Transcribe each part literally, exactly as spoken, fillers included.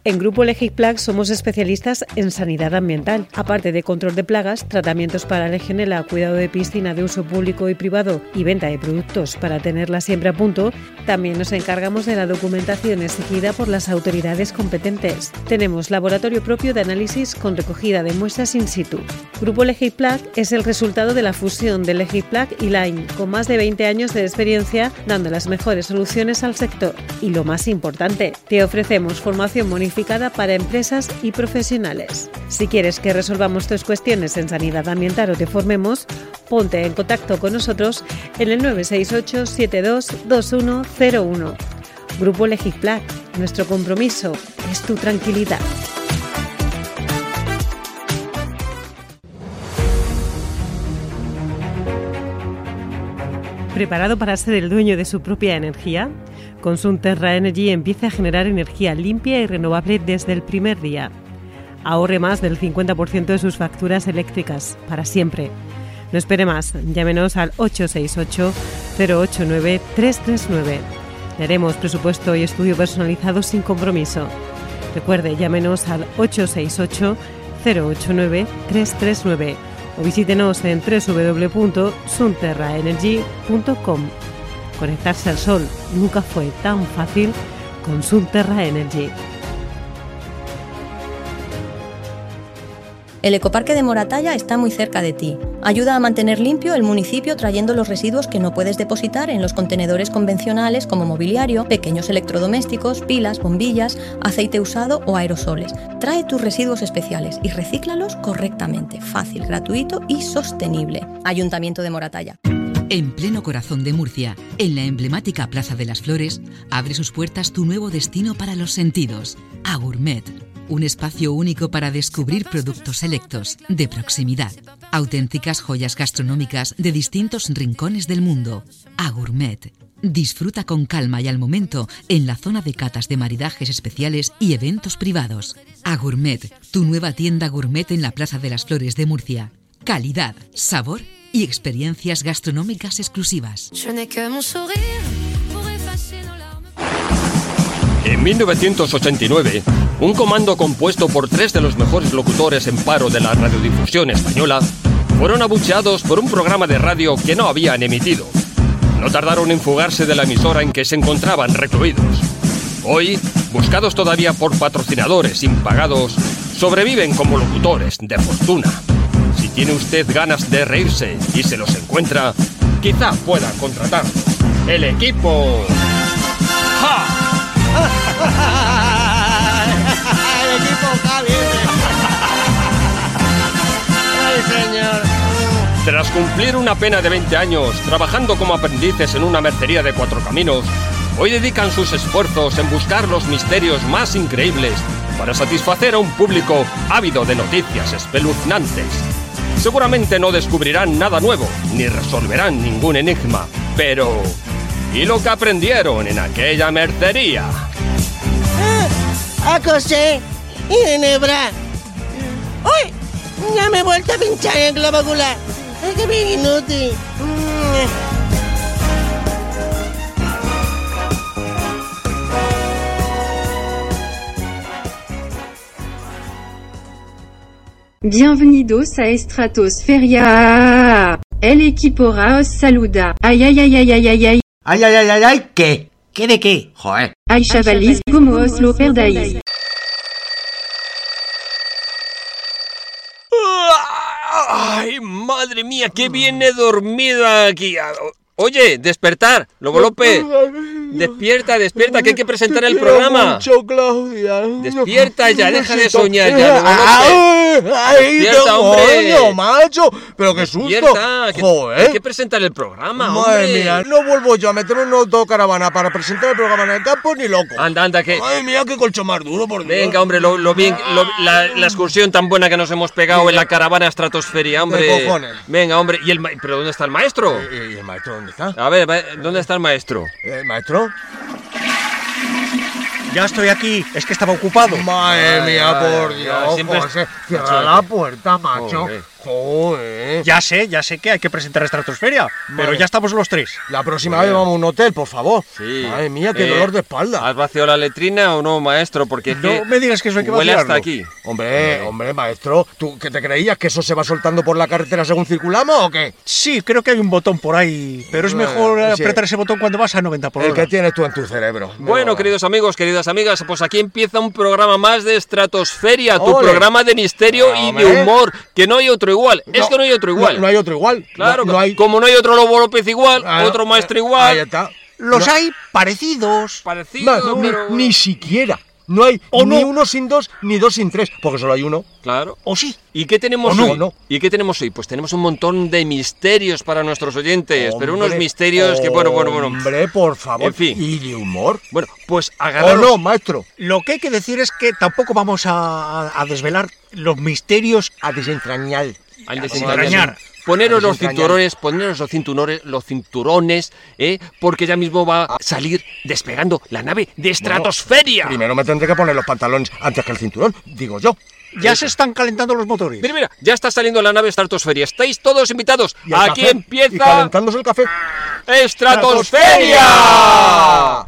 En Grupo Legiplag somos especialistas en sanidad ambiental. Aparte de control de plagas, tratamientos para legionela, cuidado de piscina de uso público y privado y venta de productos para tenerla siempre a punto, también nos encargamos de la documentación exigida por las autoridades competentes. Tenemos laboratorio propio de análisis con recogida de muestras in situ. Grupo Legiplag es el resultado de la fusión de Legiplag y Line, con más de veinte años de experiencia dando las mejores soluciones al sector. Y lo más importante, te ofrecemos formación bonificada para empresas y profesionales. Si quieres que resolvamos tus cuestiones en sanidad ambiental o te formemos, ponte en contacto con nosotros en el nueve seis ocho siete dos dos uno cero uno. Grupo Legiplag, nuestro compromiso es tu tranquilidad. ¿Preparado para ser el dueño de su propia energía? Con Sunterra Energy empieza a generar energía limpia y renovable desde el primer día. Ahorre más del cincuenta por ciento de sus facturas eléctricas, para siempre. No espere más, llámenos al ocho seis ocho cero ocho nueve tres tres nueve. Le haremos presupuesto y estudio personalizado sin compromiso. Recuerde, llámenos al ocho seis ocho cero ocho nueve tres tres nueve o visítenos en doble u doble u doble u punto sunterra energy punto com. Conectarse al sol nunca fue tan fácil con Sunterra Energy. El ecoparque de Moratalla está muy cerca de ti. Ayuda a mantener limpio el municipio trayendo los residuos que no puedes depositar en los contenedores convencionales como mobiliario, pequeños electrodomésticos, pilas, bombillas, aceite usado o aerosoles. Trae tus residuos especiales y recíclalos correctamente, fácil, gratuito y sostenible. Ayuntamiento de Moratalla. En pleno corazón de Murcia, en la emblemática Plaza de las Flores, abre sus puertas tu nuevo destino para los sentidos, Agurmet. Un espacio único para descubrir productos selectos, de proximidad. Auténticas joyas gastronómicas de distintos rincones del mundo. Agurmet. Disfruta con calma y al momento en la zona de catas de maridajes especiales y eventos privados. Agurmet, tu nueva tienda gourmet en la Plaza de las Flores de Murcia. Calidad, sabor y experiencias gastronómicas exclusivas. En mil novecientos ochenta y nueve, un comando compuesto por tres de los mejores locutores en paro de la radiodifusión española fueron abucheados por un programa de radio que no habían emitido. No tardaron en fugarse de la emisora en que se encontraban recluidos. Hoy, buscados todavía por patrocinadores impagados, sobreviven como locutores de fortuna. Si tiene usted ganas de reírse y se los encuentra, quizá pueda contratar. ¡El equipo! ¡Ja! ¡El equipo Javi! ¡Ay, señor! Tras cumplir una pena de veinte años trabajando como aprendices en una mercería de Cuatro Caminos, hoy dedican sus esfuerzos en buscar los misterios más increíbles para satisfacer a un público ávido de noticias espeluznantes. Seguramente no descubrirán nada nuevo, ni resolverán ningún enigma, pero... ¿y lo que aprendieron en aquella mercería? ¡Ah! ¡A coser! ¡Y de nebra! ¡Uy! ¡Ya me he vuelto a pinchar el globo ocular! ¡Ay, qué bien inútil! Bienvenidos a Estratosferia. El equipo os saluda. Ay, ay, ay, ay, ay, ay, ay. Ay, ay, ay, ay, ay, ¿qué? ¿Qué de qué? Joder. Ay, chavalis, como os lo perdáis. ¡Ay, madre mía, qué bien he dormido aquí! Oye, despertar, Lobo López. Despierta, despierta, que hay que presentar el programa. Mucho, Claudia. Despierta ya, deja de soñar ya, Lobo López. ¡Ay, despierta, hombre! Coño, macho! ¡Pero qué susto! Despierta, que ¡joder! hay que presentar el programa, Madre hombre. mía, no vuelvo yo a meterme en una autocaravana para presentar el programa en el campo ni loco. Anda, anda, que... Madre mía, qué colchón más duro, por Dios. Venga, hombre, lo, lo bien, lo, la, la excursión tan buena que nos hemos pegado en la caravana Estratosferia, hombre. ¿Qué cojones? Venga, hombre, ¿y el ma... ¿pero dónde está el maestro? ¿Y el maestro dónde está? A ver, ¿dónde está el maestro? ¿El maestro? Ya estoy aquí, es que estaba ocupado. Madre Ay, mía, ay, por ay, Dios, siempre José, es- cierra macho, la puerta, macho. Joder. Joder. Ya sé, ya sé que hay que presentar Estratosferia, pero Vale. ya estamos los tres. La próxima vez vamos a un hotel, por favor. Sí. Madre mía, qué Eh, dolor de espalda. ¿Has vaciado la letrina o no, maestro? Porque es que No me digas que eso hay que huele vaciarlo. hasta aquí. Hombre, hombre, maestro, ¿tú qué te creías? ¿Que eso se va soltando por la carretera según circulamos o qué? Sí, creo que hay un botón por ahí, pero es Bueno, mejor sí. apretar ese botón cuando vas a noventa por El hora. que tienes tú en tu cerebro. Bueno, No. queridos amigos, queridas amigas, pues aquí empieza un programa más de Estratosferia, tu Ole. programa de misterio y de Hombre. humor, que no hay otro igual. Es No, que no hay otro igual. No, no hay otro igual. Claro, no, no hay. como no hay otro Lobo López igual, Ah, otro maestro eh, igual, Ahí está. Los No- hay parecidos. parecido, No, pero... ni, ni siquiera. No hay ¿O ni no? uno sin dos, ni dos sin tres, porque solo hay uno. Claro. ¿O sí? ¿Y qué tenemos ¿O no? hoy? ¿O no? ¿Y qué tenemos hoy? Pues tenemos un montón de misterios para nuestros oyentes, pero unos Hombre, misterios que, bueno, bueno, bueno. Hombre, por favor. En fin. ¿Y de humor? Bueno, pues ¿O agarraros... no, maestro? Lo que hay que decir es que tampoco vamos a, a desvelar los misterios A desentrañar. Al desentrañar. Poneros A los desentrañar. cinturones, poneros los cinturones, los cinturones, ¿eh? Porque ya mismo va a salir despegando la nave de Estratosferia. Primero me tendré que poner los pantalones antes que el cinturón, digo yo. ya se están calentando los motores. Mira, mira, ya está saliendo la nave Estratosferia. Estáis todos invitados. Y el Aquí café, Y empieza calentándose el café. Estratosferia.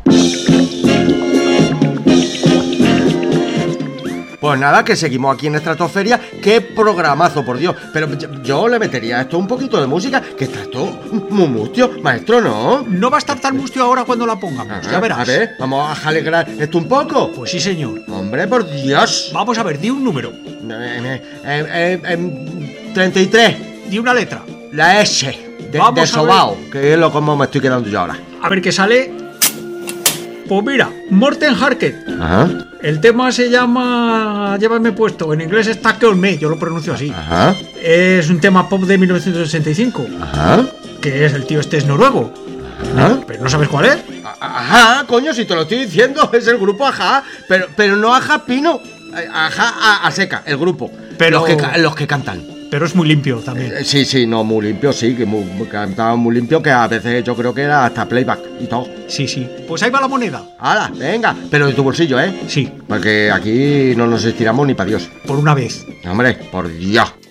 Pues nada, que seguimos aquí en Estratosferia. Qué programazo, por Dios. Pero yo, yo le metería a esto un poquito de música, que está esto muy mustio. Maestro, ¿no? No va a estar tan mustio ahora cuando la pongamos, Ah, ya verás. A ver, vamos a alegrar esto un poco. Pues sí, señor. Hombre, por Dios. Vamos a ver, di un número, Eh, eh, eh, eh, treinta y tres. di una letra. La S. De, Vamos de a sobao, que es lo como me estoy quedando yo ahora. A ver qué sale. Pues mira, Morten Harket. Ajá, El tema se llama Llévame puesto. En inglés es Take On Me, yo lo pronuncio así. ajá, Es un tema pop de mil novecientos sesenta y cinco. ajá, Que es el tío este es noruego. ajá. Pero no sabes cuál es. Ajá, coño, si te lo estoy diciendo, es el grupo Ajá, pero, pero no Ajá Pino, Ajá a, a seca, el grupo. Pero- Los que, ca- los que cantan. Pero es muy limpio también. Eh, Sí, sí, no, muy limpio, sí, que muy, muy- cantaban muy limpio, que a veces yo creo que era hasta playback y todo. Sí, sí. Pues ahí va la moneda. ¡Hala, venga! Pero de tu bolsillo, ¿eh? Sí, Porque aquí no nos estiramos ni para Dios. por una vez. Hombre, por Dios.